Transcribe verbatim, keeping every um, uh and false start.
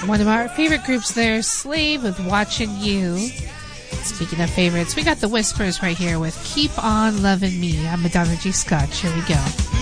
One of our favorite groups there, Slave with Watching You. Speaking of favorites, we got the Whispers right here with Keep On Loving Me. I'm Madonna G. Scott. Here we go.